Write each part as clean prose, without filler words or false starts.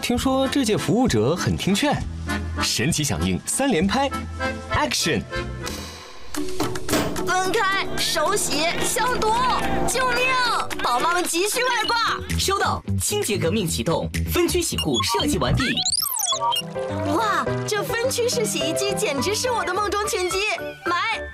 听说这届服务者很听劝，神奇响应3连拍 ，Action！ 分开，手洗，消毒！救命！宝妈们急需外挂。 收到，清洁革命启动，分区洗护设计完毕。 哇，这分区式洗衣机简直是我的梦中情机，买！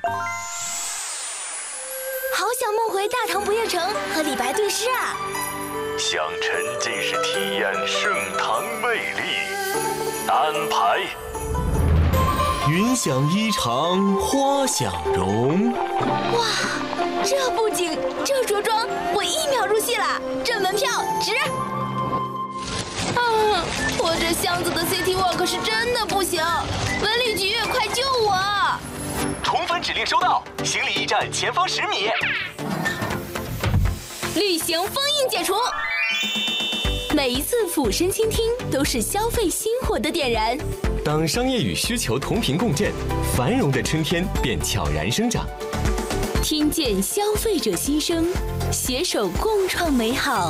好想梦回大唐不夜城和李白对诗啊！ 想沉浸式体验盛唐魅力，安排。 云想衣裳花想容。 哇，这布景，这着装，我1秒入戏了，这门票值！啊，我这箱子的 City Walk 是真的不行，文旅局快救我！ 同分指令收到，行李驿站前方10米。 旅行封印解除。每一次俯身倾听，都是消费心火的点燃。 当商业与需求同频共振，繁荣的春天便悄然生长。 听见消费者心声，携手共创美好。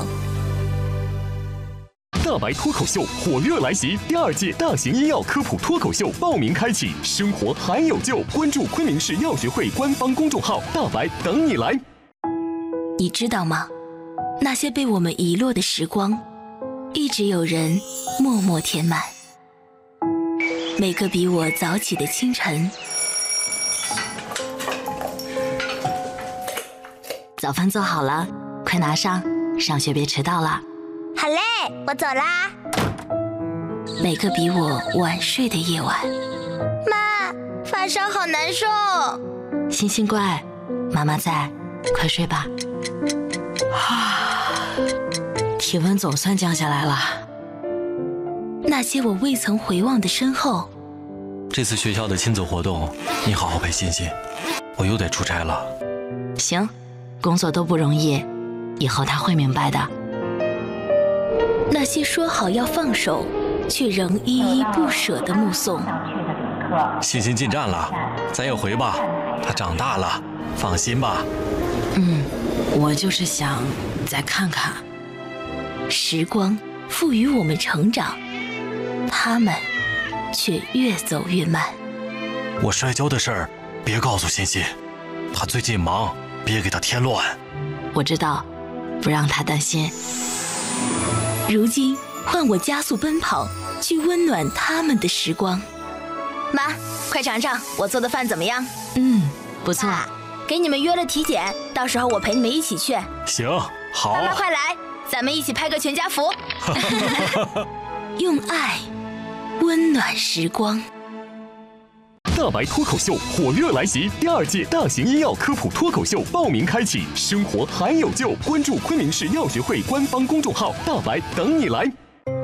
大白脱口秀火热来袭，第2届大型医药科普脱口秀报名开启，生活还有救！关注昆明市药学会官方公众号“大白”，等你来。 你知道吗？那些被我们遗落的时光，一直有人默默填满。每个比我早起的清晨，早饭做好了，快拿上，上学别迟到了。 好嘞，我走啦。 每个比我晚睡的夜晚， 妈，发烧好难受。 星星乖，妈妈在，快睡吧。体温总算降下来了。那些我未曾回望的身后。 这次学校的亲子活动，你好好陪欣欣，我又得出差了。 行，工作都不容易，以后他会明白的。那些说好要放手，却仍依依不舍的目送。 欣欣进站了，咱也回吧，她长大了，放心吧。 我就是想再看看。时光赋予我们成长，他们却越走越慢。 我摔跤的事儿别告诉欣欣，她最近忙，别给她添乱。 我知道，不让她担心。如今换我加速奔跑，去温暖他们的时光。妈，快尝尝我做的饭怎么样？不错。给你们约了体检，到时候我陪你们一起去。 行，好。 妈妈快来，咱们一起拍个全家福。用爱温暖时光。 大白脱口秀火热来袭，第2届大型医药科普脱口秀报名开启，生活还有救！关注昆明市药学会官方公众号“大白”，等你来。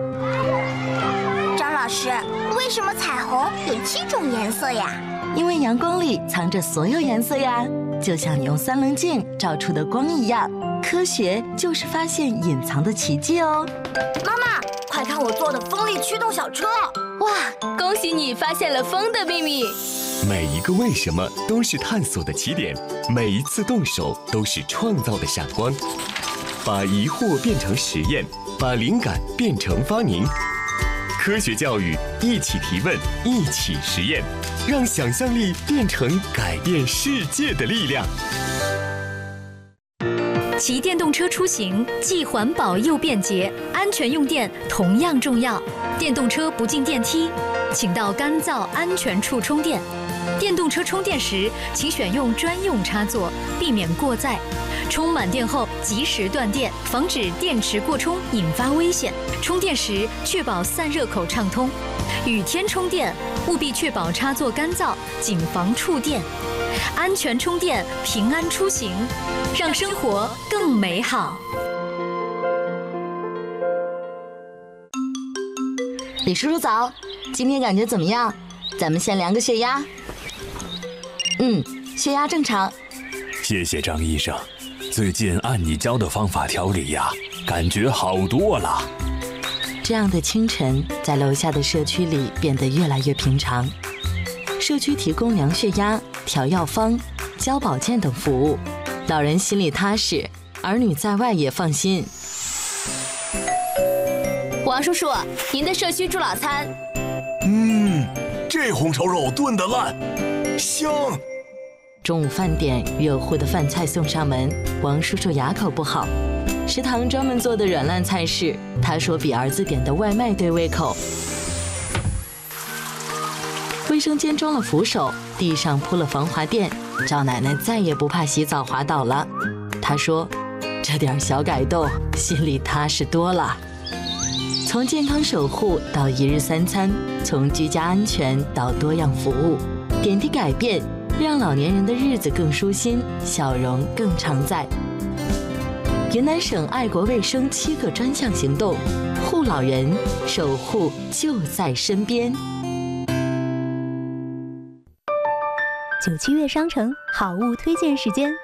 张老师，为什么彩虹有7种颜色呀？ 因为阳光里藏着所有颜色呀，就像你用3棱镜照出的光一样。科学就是发现隐藏的奇迹哦。 妈妈，快看我做的风力驱动小车！ 哇，恭喜你发现了风的秘密。 每一个为什么都是探索的起点，每一次动手都是创造的闪光。把疑惑变成实验，把灵感变成发明。科学教育，一起提问，一起实验，让想象力变成改变世界的力量。 骑电动车出行既环保又便捷，安全用电同样重要。电动车不进电梯，请到干燥安全处充电。电动车充电时，请选用专用插座，避免过载。充满电后及时断电，防止电池过充引发危险。充电时确保散热口畅通。雨天充电务必确保插座干燥，谨防触电。安全充电，平安出行，让生活更美好。 李叔叔早，今天感觉怎么样？咱们先量个血压。血压正常。 谢谢张医生，最近按你教的方法调理呀，感觉好多了。 这样的清晨，在楼下的社区里变得越来越平常。社区提供量血压、调药方、教保健等服务，老人心里踏实，儿女在外也放心。 王叔叔，您的社区猪老餐。 这红烧肉炖得烂，香。 中午饭点，热乎的饭菜送上门，王叔叔牙口不好，食堂专门做的软烂菜式，他说比儿子点的外卖对胃口。卫生间装了扶手，地上铺了防滑垫，赵奶奶再也不怕洗澡滑倒了。她说，这点小改动，心里踏实多了。从健康守护到一日3餐，从居家安全到多样服务，点滴改变，让老年人的日子更舒心，笑容更常在。云南省爱国卫生7个专项行动，护老人，守护就在身边。 97月商城好物推荐时间。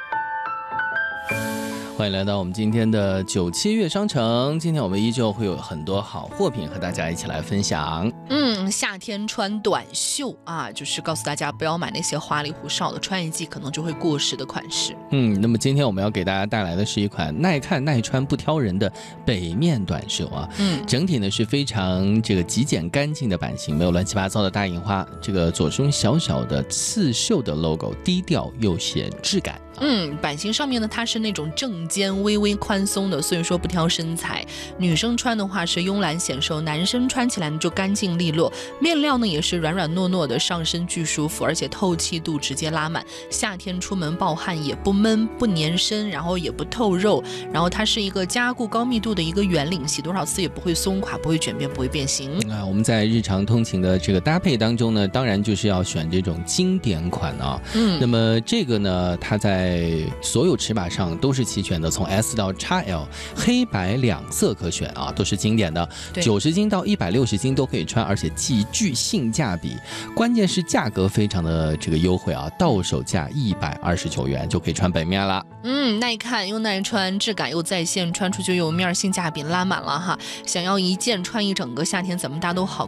欢迎来到我们今天的97月商城，今天我们依旧会有很多好货品和大家一起来分享。 夏天穿短袖啊，就是告诉大家不要买那些花里胡哨的，穿一季可能就会过时的款式。 那么今天我们要给大家带来的是一款耐看耐穿不挑人的北面短袖啊。整体呢是非常这个极简干净的版型，没有乱七八糟的大印花，这个左胸小小的刺绣的 logo， 低调又显质感。 版型上面呢，它是那种正肩微微宽松的，所以说不挑身材。女生穿的话是慵懒显瘦，男生穿起来呢就干净利落。面料呢也是软软糯糯的，上身巨舒服，而且透气度直接拉满。夏天出门暴汗也不闷不粘身，然后也不透肉，然后它是一个加固高密度的一个圆领，洗多少次也不会松垮，不会卷边，不会变形。 我们在日常通勤的这个搭配当中呢，当然就是要选这种经典款啊。那么这个呢，它在所有尺码上都是齐全的，从 S 到 XL， 黑白2色可选啊，都是经典的。90斤到160斤都可以穿，而且极具性价比。关键是价格非常的这个优惠啊，到手价129元就可以穿北面了。 耐看又耐穿，质感又在线，穿出去有面，性价比拉满了哈。想要一件穿一整个夏天，怎么搭都好